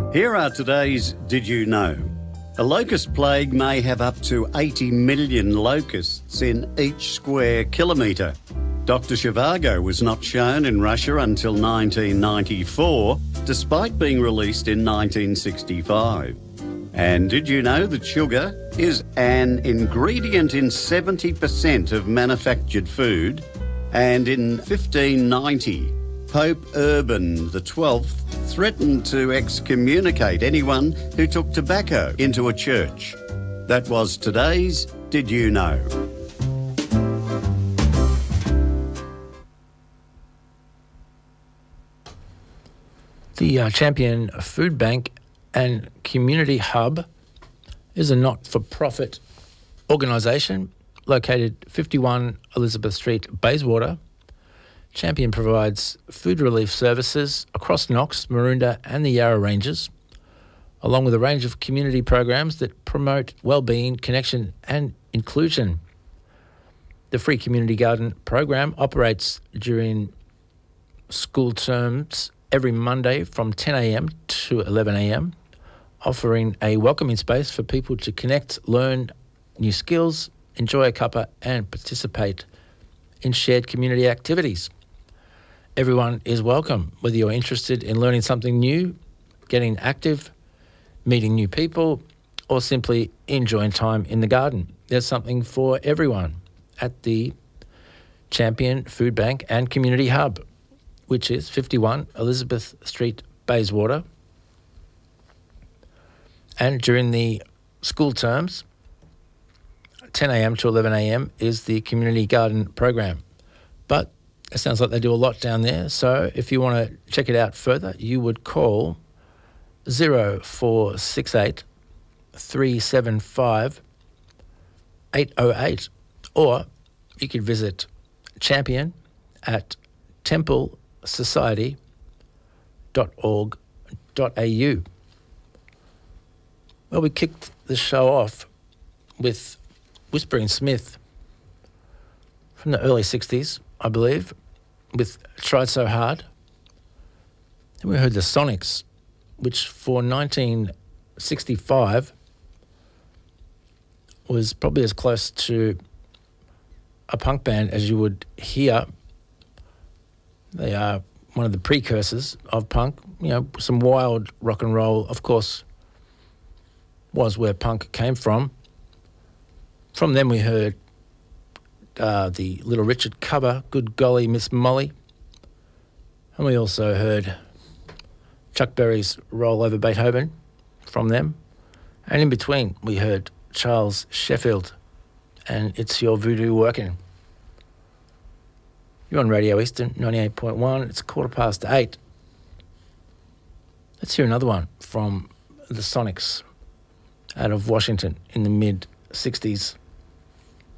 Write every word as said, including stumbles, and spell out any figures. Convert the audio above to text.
Here are today's Did You Know? A locust plague may have up to eighty million locusts in each square kilometre. Doctor Zhivago was not shown in Russia until nineteen ninety-four, despite being released in nineteen sixty-five. And did you know that sugar is an ingredient in seventy percent of manufactured food? And in fifteen ninety, Pope Urban the twelfth threatened to excommunicate anyone who took tobacco into a church. That was today's Did You Know? The uh, Champion Food Bank and Community Hub is a not-for-profit organisation located fifty-one Elizabeth Street, Bayswater. Champion provides food relief services across Knox, Maroondah and the Yarra Ranges, along with a range of community programs that promote wellbeing, connection and inclusion. The Free Community Garden program operates during school terms every Monday from ten a m to eleven a m, offering a welcoming space for people to connect, learn new skills, enjoy a cuppa and participate in shared community activities. Everyone is welcome, whether you're interested in learning something new, getting active, meeting new people, or simply enjoying time in the garden. There's something for everyone at the Champion Food Bank and Community Hub, which is fifty-one Elizabeth Street, Bayswater. And during the school terms, ten a m to eleven a m is the Community Garden program. But it sounds like they do a lot down there. So if you want to check it out further, you would call zero four six eight, three seven five, eight oh eight, or you could visit Champion at temple society dot org dot a u. Well, we kicked the show off with Whispering Smith from the early sixties, I believe, with Tried So Hard. Then we heard the Sonics, which for nineteen sixty-five was probably as close to a punk band as you would hear. They are one of the precursors of punk. You know, some wild rock and roll, of course, was where punk came from. From them we heard uh, the Little Richard cover, Good Golly Miss Molly. And we also heard Chuck Berry's Roll Over Beethoven from them. And in between we heard Charles Sheffield and It's Your Voodoo Working. You're on Radio Eastern, ninety-eight point one. It's quarter past eight. Let's hear another one from the Sonics out of Washington in the mid-sixties.